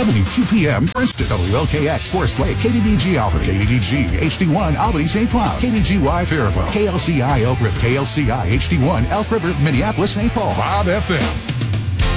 8:72 p.m. Princeton, WLKX Forest Lake, KDDG Albany, KDDG HD1 Albany St. Cloud, KDGY Faribault, KLCI Elk River, KLCI HD1 Elk River, Minneapolis St. Paul, Bob FM.